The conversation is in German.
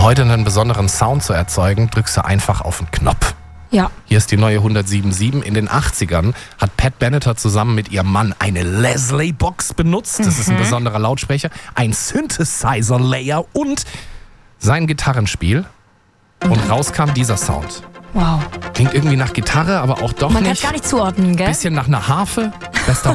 heute einen besonderen Sound zu erzeugen, drückst du einfach auf den Knopf. Ja. Hier ist die neue 107.7. In den 80ern hat Pat Benatar zusammen mit ihrem Mann eine Leslie-Box benutzt. Das ist ein besonderer Lautsprecher, ein Synthesizer-Layer und sein Gitarrenspiel. Und raus kam dieser Sound. Wow. Klingt irgendwie nach Gitarre, aber auch doch Man kann nicht. es gar nicht zuordnen, gell? Bisschen nach einer Harfe. Bester